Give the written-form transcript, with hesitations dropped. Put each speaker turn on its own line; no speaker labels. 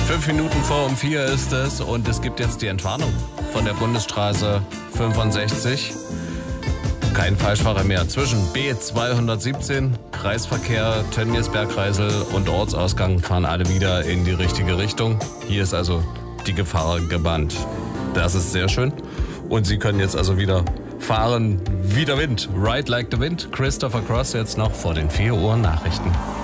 5 Minuten vor um 4 ist es und es gibt jetzt die Entwarnung von der Bundesstraße 65. Kein Falschfahrer mehr. Zwischen B217, Kreisverkehr, Tönnies-Bergkreisel und Ortsausgang fahren alle wieder in die richtige Richtung. Hier ist also die Gefahr gebannt. Das ist sehr schön. Und Sie können jetzt also wieder fahren wie der Wind. Ride like the wind. Christopher Cross jetzt noch vor den 4 Uhr Nachrichten.